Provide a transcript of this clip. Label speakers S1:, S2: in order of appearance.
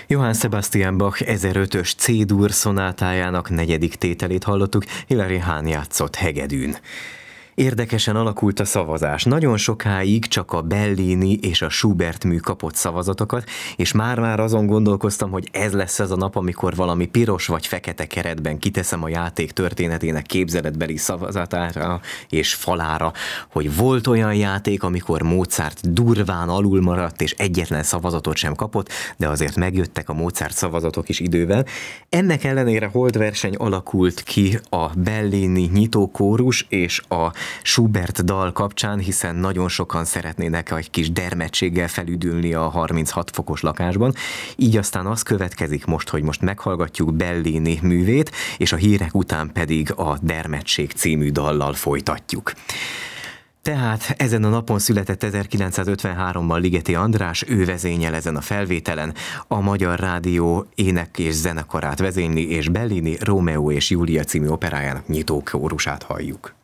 S1: Johann Sebastian Bach 1005-ös C-dur szonátájának 4. tételét hallottuk, Hilary Hahn játszott hegedűn. Érdekesen alakult a szavazás. Nagyon sokáig csak a Bellini és a Schubert mű kapott szavazatokat, és már azon gondolkoztam, hogy ez lesz az a nap, amikor valami piros vagy fekete keretben kiteszem a játék történetének képzeletbeli szavazatára és falára, hogy volt olyan játék, amikor Mozart durván alul maradt, és egyetlen szavazatot sem kapott, de azért megjöttek a Mozart szavazatok is idővel. Ennek ellenére holdverseny alakult ki a Bellini nyitókórus és a Schubert dal kapcsán, hiszen nagyon sokan szeretnének egy kis dermedtséggel felüdülni a 36 fokos lakásban. Így aztán az következik most, hogy most meghallgatjuk Bellini művét, és a hírek után pedig a Dermedtség című dallal folytatjuk. Tehát ezen a napon született 1953-ban Ligeti András, ő vezényel ezen a felvételen, a Magyar Rádió ének- és zenekarát vezényli, és Bellini Rómeó és Júlia című operájának nyitókórusát halljuk.